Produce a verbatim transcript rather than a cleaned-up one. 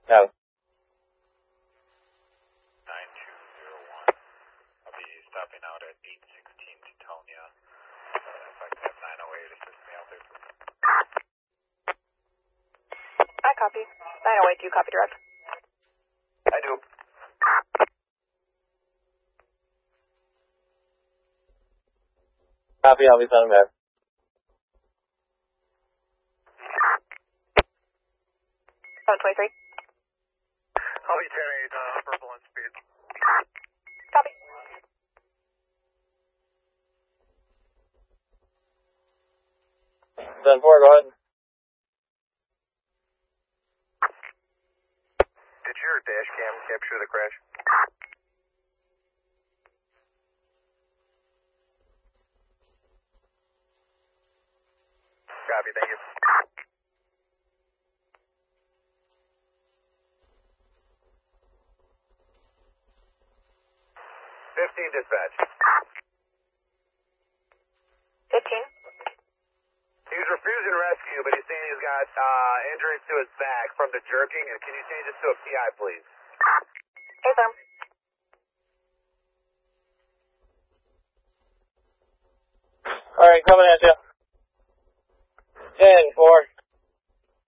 No. nine two zero one. I'll be stopping out at eight sixteen Tetonia. Uh, if I can have nine oh eight assist me out there. I copy. nine oh eight, do you copy direct? I do. Copy, I'll be sending back. seven twenty-three. I'll be ten eight, uh, purple on speed. Copy. seven four, go ahead. Did your dash cam capture the crash? Copy, thank you. fifteen dispatch. fifteen. He's refusing rescue, but he's saying he's got uh, injuries to his back from the jerking. And can you change this to a P I, please? Hey, firm. Alright, coming at you. ten four.